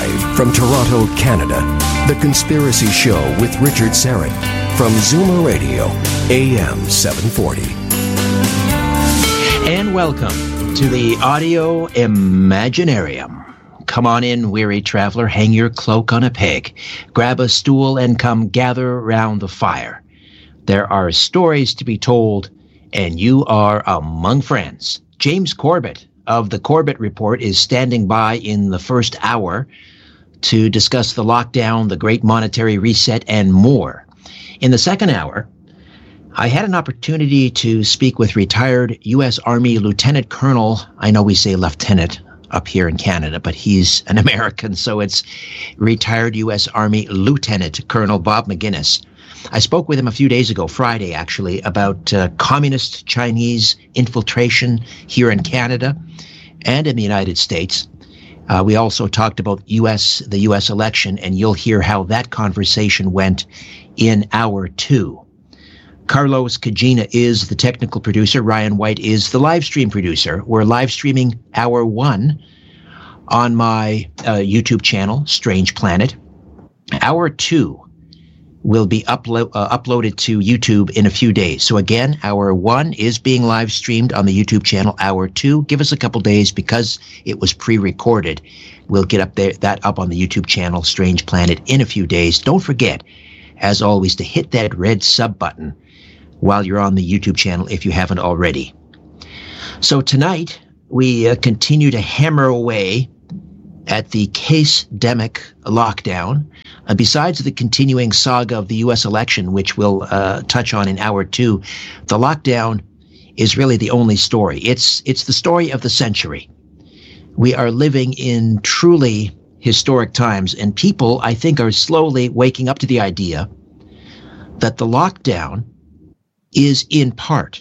Live from Toronto, Canada, The Conspiracy Show with Richard Syrett from Zoomer Radio, AM 740. And welcome to the Audio Imaginarium. Come on in, weary traveler, hang your cloak on a peg, grab a stool and come gather round the fire. There are stories to be told, and you are among friends. James Corbett of the Corbett Report is standing by in the first hour to discuss the lockdown, the Great Monetary Reset, and more. In the second hour, I had an opportunity to speak with retired U.S. Army Lieutenant Colonel, I know we say lieutenant up here in Canada, but he's an American, so it's retired U.S. Army Lieutenant Colonel Bob Maginnis. I spoke with him a few days ago, Friday actually, about communist Chinese infiltration here in Canada and in the United States. We also talked about the U.S. election, and you'll hear how that conversation went in hour two. Carlos Cagina is the technical producer. Ryan White is the live stream producer. We're live streaming hour one on my YouTube channel, Strange Planet. Hour two will be uploaded to YouTube in a few days. So again, hour one is being live streamed on the YouTube channel. Hour two, give us a couple days because it was pre-recorded. We'll get that up on the YouTube channel, Strange Planet, in a few days. Don't forget, as always, to hit that red sub button while you're on the YouTube channel if you haven't already. So tonight, we continue to hammer away at the case-demic lockdown. Besides the continuing saga of the U.S. election, which we'll touch on in hour two, the lockdown is really the only story. It's the story of the century. We are living in truly historic times, and people, I think, are slowly waking up to the idea that the lockdown is in part.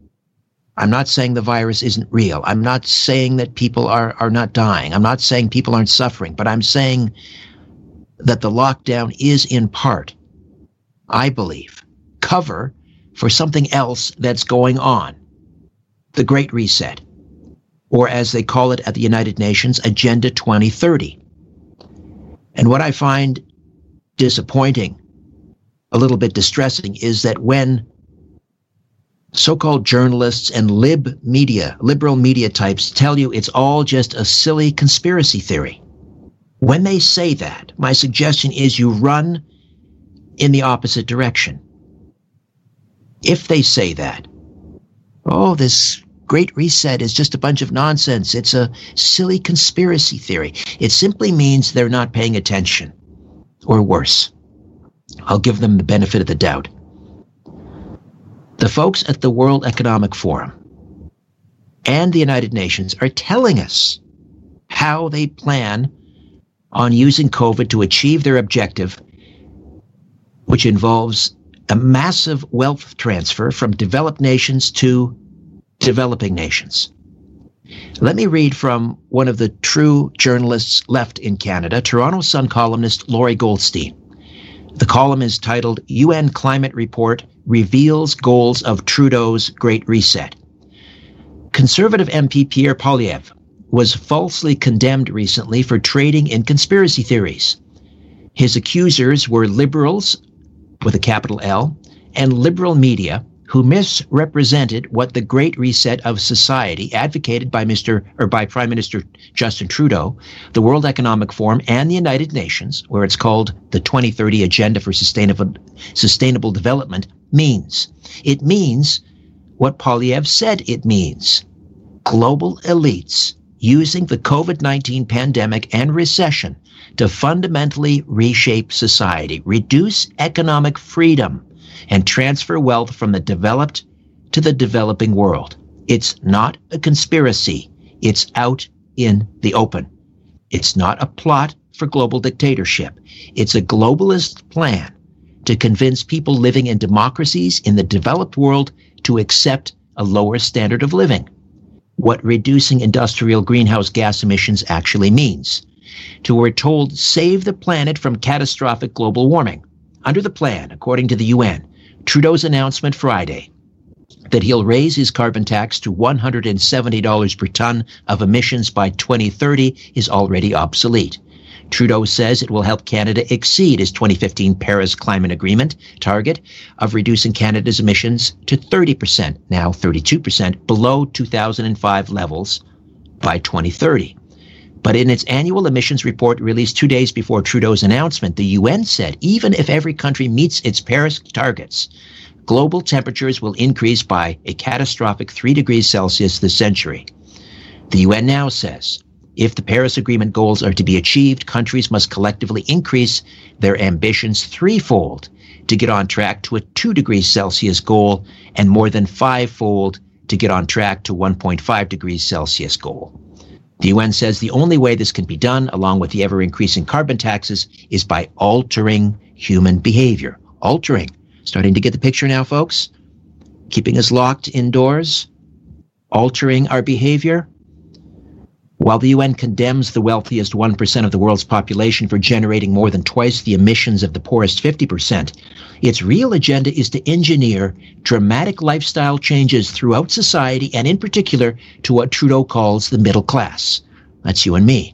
I'm not saying the virus isn't real. I'm not saying that people are not dying. I'm not saying people aren't suffering, but I'm saying that the lockdown is in part, I believe, cover for something else that's going on. The Great Reset, or as they call it at the United Nations, Agenda 2030. And what I find disappointing, a little bit distressing, is that when so-called journalists and liberal media types tell you it's all just a silly conspiracy theory, when they say that, my suggestion is you run in the opposite direction. If they say that, oh, this Great Reset is just a bunch of nonsense, it's a silly conspiracy theory, it simply means they're not paying attention. Or worse, I'll give them the benefit of the doubt. The folks at the World Economic Forum and the United Nations are telling us how they plan on using COVID to achieve their objective, which involves a massive wealth transfer from developed nations to developing nations. Let me read from one of the true journalists left in Canada, Toronto Sun columnist Laurie Goldstein. The column is titled, UN Climate Report Reveals Goals of Trudeau's Great Reset. Conservative MP Pierre Poilievre was falsely condemned recently for trading in conspiracy theories. His accusers were liberals, with a capital L, and liberal media who misrepresented what the Great Reset of society advocated by Prime Minister Justin Trudeau, the World Economic Forum, and the United Nations, where it's called the 2030 Agenda for Sustainable Development, means. It means what Poilievre said it means. Global elites using the COVID-19 pandemic and recession to fundamentally reshape society, reduce economic freedom, and transfer wealth from the developed to the developing world. It's not a conspiracy. It's out in the open. It's not a plot for global dictatorship. It's a globalist plan to convince people living in democracies in the developed world to accept a lower standard of living. What reducing industrial greenhouse gas emissions actually means. We're told, save the planet from catastrophic global warming. Under the plan, according to the UN, Trudeau's announcement Friday that he'll raise his carbon tax to $170 per ton of emissions by 2030 is already obsolete. Trudeau says it will help Canada exceed his 2015 Paris Climate Agreement target of reducing Canada's emissions to 30%, now 32%, below 2005 levels by 2030. But in its annual emissions report released 2 days before Trudeau's announcement, the UN said even if every country meets its Paris targets, global temperatures will increase by a catastrophic 3 degrees Celsius this century. The UN now says if the Paris Agreement goals are to be achieved, countries must collectively increase their ambitions threefold to get on track to a 2 degrees Celsius goal and more than fivefold to get on track to 1.5 degrees Celsius goal. The UN says the only way this can be done, along with the ever-increasing carbon taxes, is by altering human behavior. Altering. Starting to get the picture now, folks? Keeping us locked indoors? Altering our behavior? While the UN condemns the wealthiest 1% of the world's population for generating more than twice the emissions of the poorest 50%, its real agenda is to engineer dramatic lifestyle changes throughout society and in particular to what Trudeau calls the middle class. That's you and me.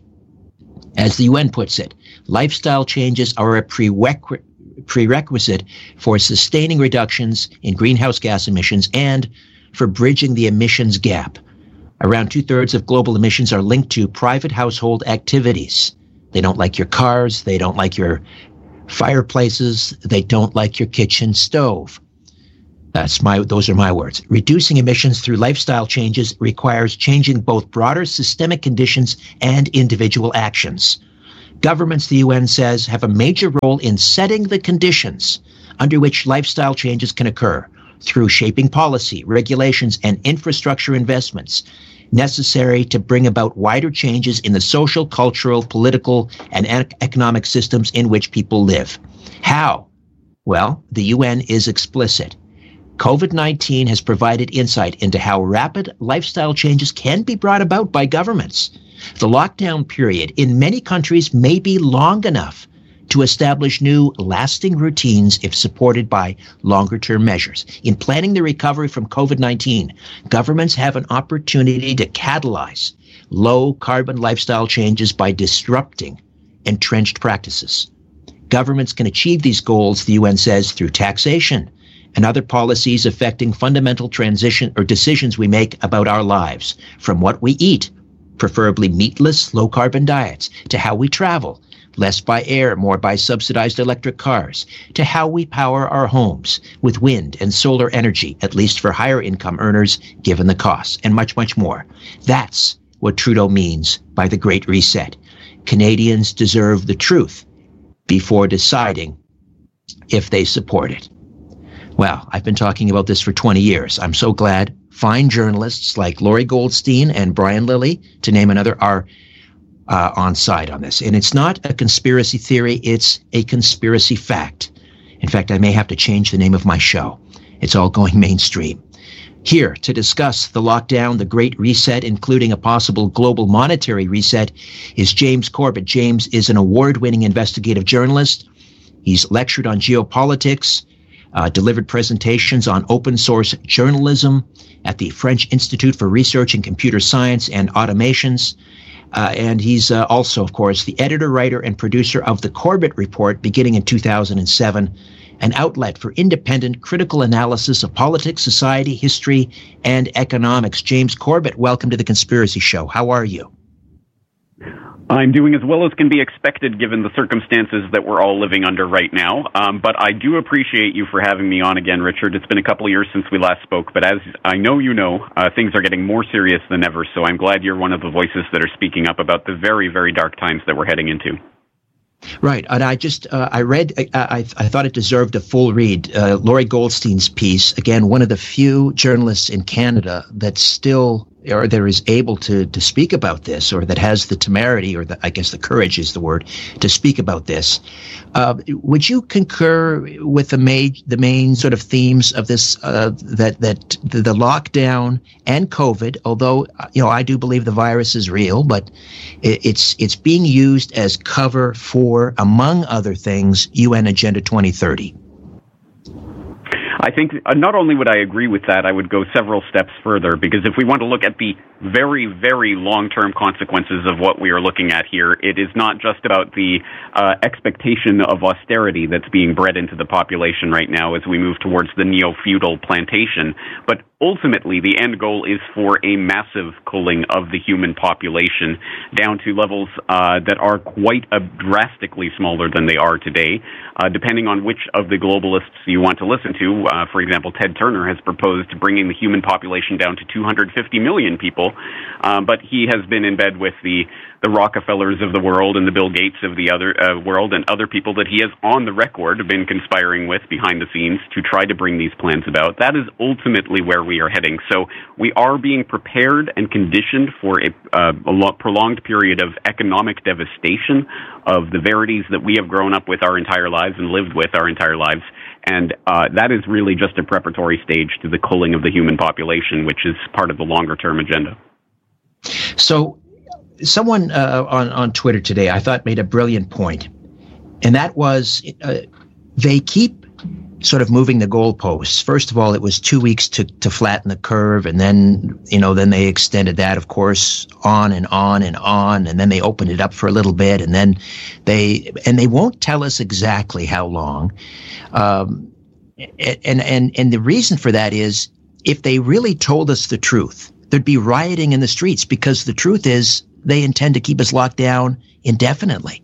As the UN puts it, lifestyle changes are a prerequisite for sustaining reductions in greenhouse gas emissions and for bridging the emissions gap. Around 2/3 of global emissions are linked to private household activities. They don't like your cars. They don't like your fireplaces. They don't like your kitchen stove. Those are my words. Reducing emissions through lifestyle changes requires changing both broader systemic conditions and individual actions. Governments, the UN says, have a major role in setting the conditions under which lifestyle changes can occur through shaping policy, regulations, and infrastructure investments necessary to bring about wider changes in the social, cultural, political, and economic systems in which people live. How? Well, the UN is explicit. COVID-19 has provided insight into how rapid lifestyle changes can be brought about by governments. The lockdown period in many countries may be long enough to establish new, lasting routines if supported by longer-term measures. In planning the recovery from COVID-19, governments have an opportunity to catalyze low-carbon lifestyle changes by disrupting entrenched practices. Governments can achieve these goals, the UN says, through taxation and other policies affecting fundamental transition or decisions we make about our lives, from what we eat, preferably meatless, low-carbon diets, to how we travel, less by air, more by subsidized electric cars, to how we power our homes with wind and solar energy, at least for higher income earners, given the costs, and much, much more. That's what Trudeau means by the Great Reset. Canadians deserve the truth before deciding if they support it. Well, I've been talking about this for 20 years. I'm so glad fine journalists like Laurie Goldstein and Brian Lilly, to name another, are on side on this. And it's not a conspiracy theory, it's a conspiracy fact. In fact, I may have to change the name of my show. It's all going mainstream. Here to discuss the lockdown, the Great Reset, including a possible global monetary reset, is James Corbett. James is an award-winning investigative journalist. He's lectured on geopolitics, delivered presentations on open source journalism at the French Institute for Research in Computer Science and Automations. And he's also, of course, the editor, writer, and producer of the Corbett Report, beginning in 2007, an outlet for independent critical analysis of politics, society, history, and economics. James Corbett, welcome to The Conspiracy Show. How are you? I'm doing as well as can be expected given the circumstances that we're all living under right now. But I do appreciate you for having me on again, Richard. It's been a couple of years since we last spoke, but as I know you know, things are getting more serious than ever, so I'm glad you're one of the voices that are speaking up about the very, very dark times that we're heading into. Right, and I thought it deserved a full read. Laurie Goldstein's piece, again, one of the few journalists in Canada that still, or there is able to speak about this, or that has the temerity, or I guess the courage is the word, to speak about this. Would you concur with the main sort of themes of this, that the lockdown and COVID, although, I do believe the virus is real, but it's being used as cover for, among other things, UN Agenda 2030? I think not only would I agree with that, I would go several steps further, because if we want to look at the very, very long-term consequences of what we are looking at here, it is not just about the expectation of austerity that's being bred into the population right now as we move towards the neo-feudal plantation, but ultimately the end goal is for a massive culling of the human population down to levels that are quite drastically smaller than they are today, depending on which of the globalists you want to listen to. For example, Ted Turner has proposed bringing the human population down to 250 million people, but he has been in bed with the Rockefellers of the world and the Bill Gates of the other world and other people that he has on the record been conspiring with behind the scenes to try to bring these plans about. That is ultimately where we are heading. So we are being prepared and conditioned for a prolonged period of economic devastation of the verities that we have grown up with our entire lives and lived with our entire lives. And that is really just a preparatory stage to the culling of the human population, which is part of the longer-term agenda. So someone on Twitter today, I thought, made a brilliant point, and that was they keep sort of moving the goalposts. First of all, it was 2 weeks to flatten the curve, and then then they extended that, of course, on and on and on, and then they opened it up for a little bit, and then they won't tell us exactly how long. And the reason for that is, if they really told us the truth, there'd be rioting in the streets, because the truth is they intend to keep us locked down indefinitely.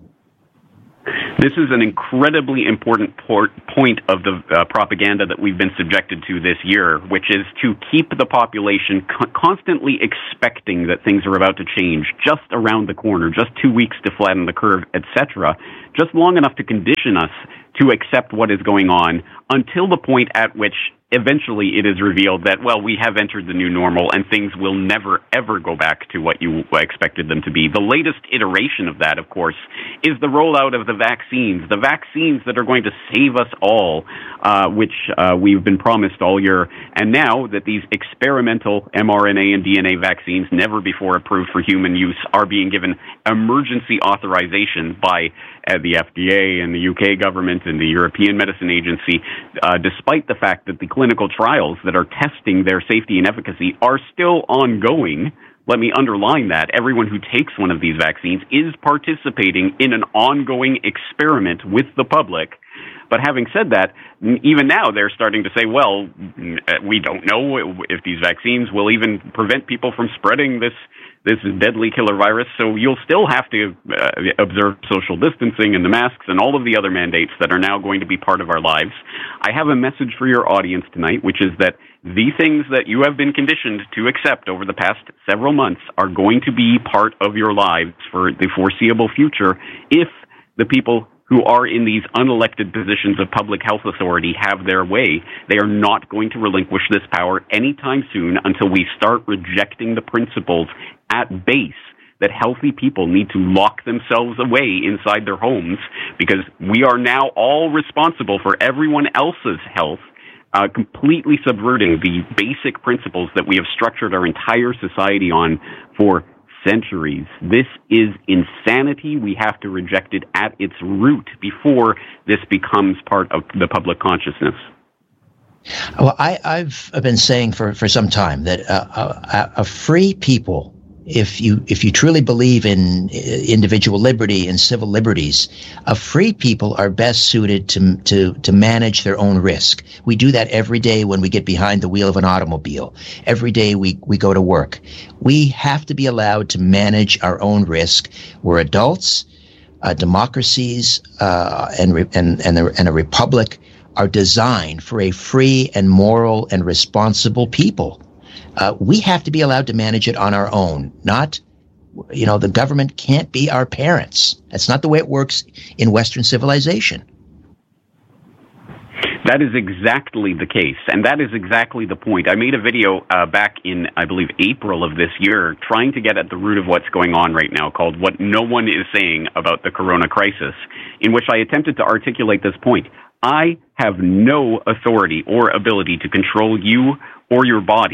This is an incredibly important point of the propaganda that we've been subjected to this year, which is to keep the population constantly expecting that things are about to change just around the corner, just 2 weeks to flatten the curve, etc., just long enough to condition us to accept what is going on until the point at which eventually it is revealed that, well, we have entered the new normal and things will never, ever go back to what you expected them to be. The latest iteration of that, of course, is the rollout of the vaccines that are going to save us all, which we've been promised all year. And now that these experimental mRNA and DNA vaccines, never before approved for human use, are being given emergency authorization by the FDA and the UK government and the European Medicine Agency, despite the fact that the clinical trials that are testing their safety and efficacy are still ongoing. Let me underline that. Everyone who takes one of these vaccines is participating in an ongoing experiment with the public. But having said that, even now they're starting to say, well, we don't know if these vaccines will even prevent people from spreading this deadly killer virus, so you'll still have to observe social distancing and the masks and all of the other mandates that are now going to be part of our lives. I have a message for your audience tonight, which is that the things that you have been conditioned to accept over the past several months are going to be part of your lives for the foreseeable future if the people who are in these unelected positions of public health authority have their way. They are not going to relinquish this power anytime soon until we start rejecting the principles at base that healthy people need to lock themselves away inside their homes, because we are now all responsible for everyone else's health, completely subverting the basic principles that we have structured our entire society on for centuries. This is insanity. We have to reject it at its root before this becomes part of the public consciousness. Well, I've been saying for some time that a free people, if you truly believe in individual liberty and civil liberties, a free people are best suited to manage their own risk. We do that every day when we get behind the wheel of an automobile. Every day we go to work. We have to be allowed to manage our own risk. We're adults. Democracies and a republic are designed for a free and moral and responsible people. We have to be allowed to manage it on our own. Not, the government can't be our parents. That's not the way it works in Western civilization. That is exactly the case, and that is exactly the point. I made a video back in, I believe, April of this year, trying to get at the root of what's going on right now, called What No One Is Saying About the Corona Crisis, in which I attempted to articulate this point. I have no authority or ability to control you or your body,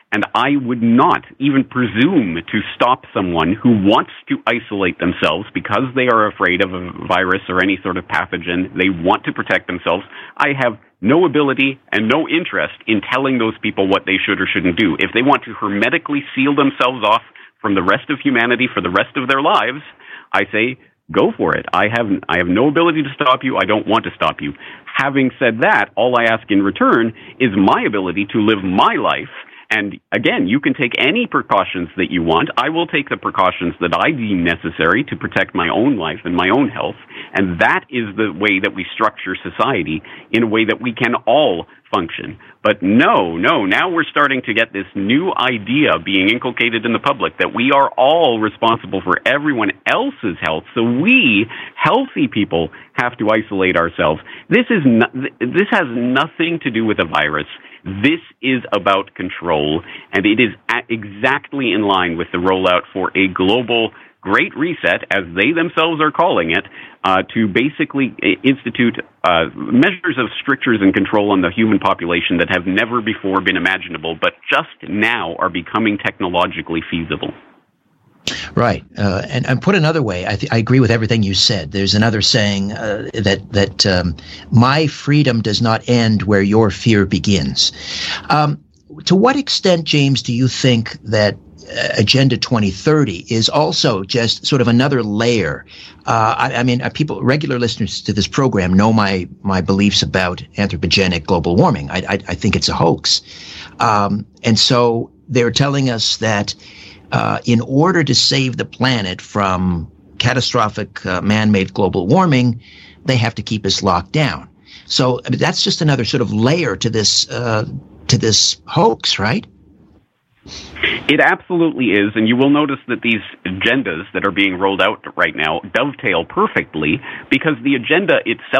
And I would not even presume to stop someone who wants to isolate themselves because they are afraid of a virus or any sort of pathogen. They want to protect themselves. I have no ability and no interest in telling those people what they should or shouldn't do. If they want to hermetically seal themselves off from the rest of humanity for the rest of their lives, I say, go for it. I have no ability to stop you. I don't want to stop you. Having said that, all I ask in return is my ability to live my life. And again, you can take any precautions that you want. I will take the precautions that I deem necessary to protect my own life and my own health. And that is the way that we structure society, in a way that we can all function. But no, now we're starting to get this new idea being inculcated in the public that we are all responsible for everyone else's health. So we, healthy people, have to isolate ourselves. This has nothing to do with a virus. This is about control, and it is exactly in line with the rollout for a global Great Reset, as they themselves are calling it, to basically institute measures of strictures and control on the human population that have never before been imaginable, but just now are becoming technologically feasible. Right. And put another way, I agree with everything you said. There's another saying that my freedom does not end where your fear begins. To what extent, James, do you think that Agenda 2030 is also just sort of another layer? I mean, people, regular listeners to this program know my beliefs about anthropogenic global warming. I think it's a hoax. And so they're telling us that in order to save the planet from catastrophic man-made global warming, they have to keep us locked down. So I mean, that's just another sort of layer to this hoax, right? It absolutely is, and you will notice that these agendas that are being rolled out right now dovetail perfectly, because the agenda itself